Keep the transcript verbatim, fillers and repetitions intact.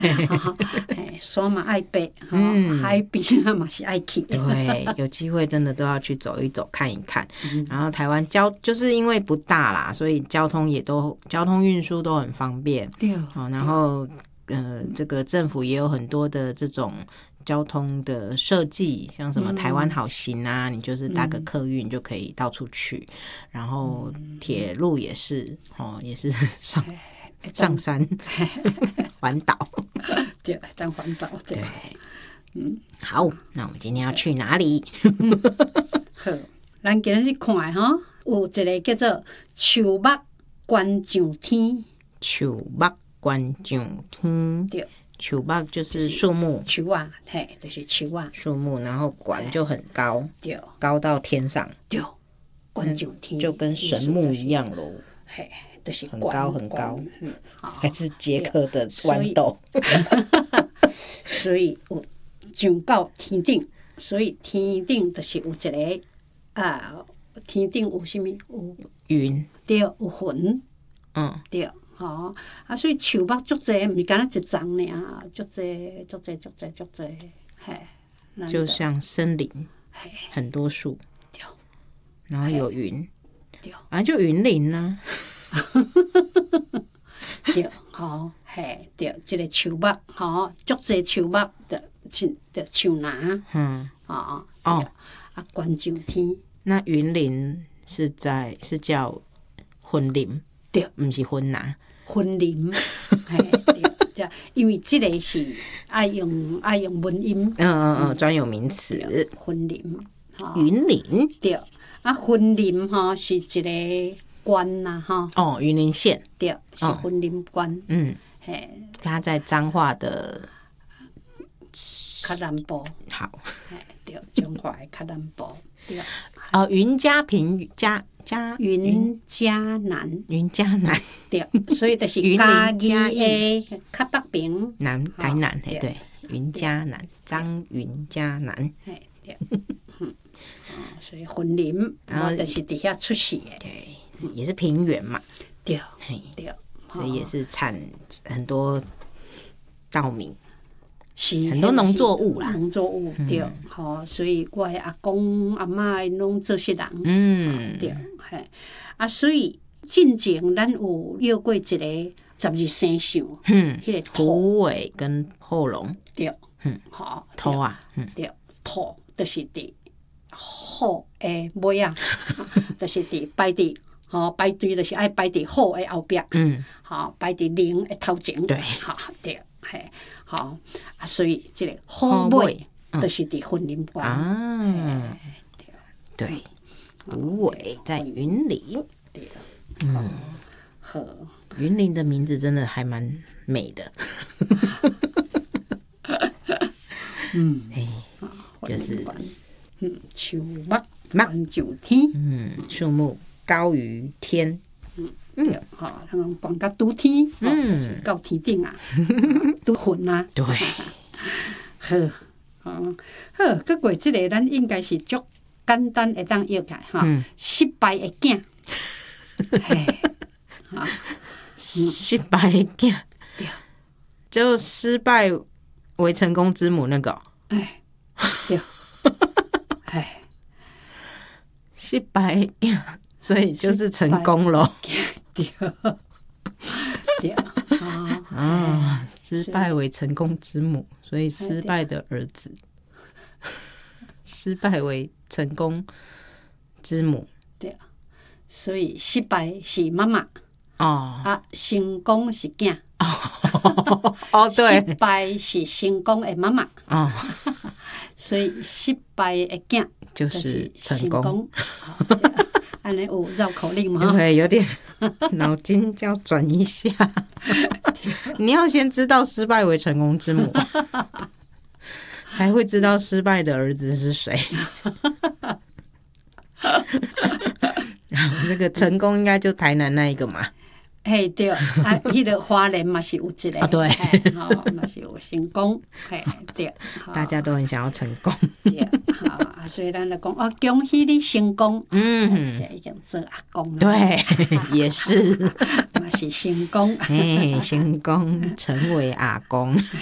山嘛爱爬，嗯，海边嘛是爱去。 对，有机会真的都要去走一走、看一看。嗯、然后台湾交就是因为不大啦，所以交通也都交通运输都很方便。 对， 好、哦，然后呃，这个政府也有很多的这种交通的设计，像什么台湾好行啊，嗯、你就是搭个客运就可以到处去。然后铁路也是，哦，也是上。上山环岛， 对，当环岛，对， 嗯，好，那我们今天要去哪里？ 好，咱今日去看哈，有一个叫做树木观上天， 树木观上天， 对， 树木就是树木， 树啊，嘿，就是树啊， 树木，然后观就很高， 对， 高到天上， 对，观上天就跟神木一样喽， 嘿。就是很高很高， 嗯、 还是捷克的豌豆， 所以有上到天顶，所以天顶就是有一个啊，天顶有啥物？有云， 对，有云， 嗯， 对，吼、哦、啊，所以树木足济，毋是干那一丛尔，足济足济足济足济，嘿， 就像森林，很多树， 对， 然后有云， 对， 啊，就云林呐、啊。 对，吼，嘿，对，一个树木，吼，足济树木的，的树林， 嗯， 哦， 哦， 啊，观上天。 那云林是在是叫云林， 对， 不是云林。 云林，嘿，对，对，因为这个是爱用爱用文音， 嗯嗯嗯，专有名词。 云林， 哦，云林， 对，啊，云林吼是一个。关呐、啊、哈哦，云林县对，是云林关，哦、 嗯， 嘿， 它在彰化的较南部， 好， 嘿，对，彰化的较南部，对， 哦，云嘉平嘉嘉云嘉南， 云嘉南， 对，所以就是嘉义的较北边， 南台南，嘿，对，云嘉南，彰云嘉南， 嘿，对，嗯，哦，所以云林，我就是伫遐出世的， 对。也是平原嘛， 对对， 所以也是产很多稻米， 是很多农作物啦， 农作物对，好、嗯，所以我的阿公阿嬷拢做些人， 嗯， 对，嘿，啊，所以进前咱有约过一个十二生肖， 嗯， 迄个虎尾跟后龙， 对， 嗯， 好， 兔啊，嗯， 对，兔就是伫虎的尾啊，就是伫摆伫。吼、哦，排队就是爱排伫虎的后壁， 嗯， 好排伫龙的头前， 对， 好对，嘿，好啊，所以这个虎尾就是伫云林关啊，对，对，虎尾在云林， 对， 嗯， 好， 云林的名字真的还蛮美的， 嗯， 哎，就是嗯，树木观上天， 嗯，树木。高于天， 嗯嗯，好，他们讲到拄天，嗯，到天顶啊，拄云啊， 对， 好，哦，好，佮过即个，咱应该是足简单会当约起哈，失败的囝，嘿， 啊，失败的囝， 对， 就失败为成功之母那个， 哎，对，哎， 失败的囝。所以就是成功了， 对，对啊， 啊，失败为成功之母，所以失败的儿子，失败为成功之母， 对，所以失败是妈妈， 哦， 啊，成功是囝， 哦，哦，对， 失败是成功的妈妈， 哦， 所以失败的囝就是成功。 安尼有绕口令吗？ 对，有点脑筋要转一下。你要先知道失败为成功之母，才会知道失败的儿子是谁。这个成功应该就台南那一个嘛。 嘿对，啊，迄个花莲嘛是有一个， 哦对， 吼，嘛是有成功，嘿对， 大家都很想要成功， 对，哈，所以咱就讲哦，恭喜你成功，嗯，现在已经做阿公了， 对，也是， 嘛是成功， 哎，成功成为阿公，